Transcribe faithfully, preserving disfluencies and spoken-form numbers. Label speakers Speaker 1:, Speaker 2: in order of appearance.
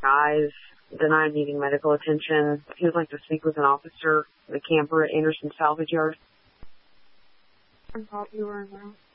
Speaker 1: eyes, denied needing medical attention. He would like to speak with an officer, the camper at Anderson Salvage Yard.
Speaker 2: I thought you were in there.